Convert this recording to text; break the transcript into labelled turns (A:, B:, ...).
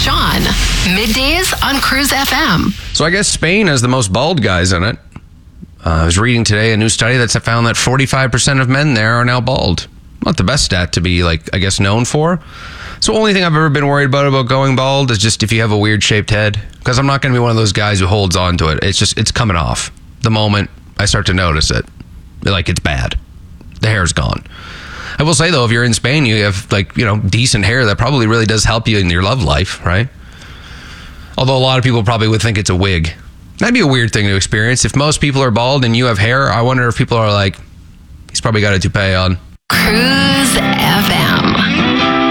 A: Sean, middays on Cruise FM.
B: So I guess Spain has the most bald guys in it. I was reading today a new study that found that 45% of men there are now bald. Not the best stat to be, like, I guess, known for. So the only thing I've ever been worried about going bald is just if you have a weird shaped head. Because I'm not going to be one of those guys who holds on to it. It's coming off the moment I start to notice it. Like, it's bad. The hair's gone. I will say, though, if you're in Spain, you have, like, you know, decent hair. That probably really does help you in your love life, right? Although a lot of people probably would think it's a wig. That'd be a weird thing to experience. If most people are bald and you have hair, I wonder if people are like, he's probably got a toupee on.
A: Cruise FM.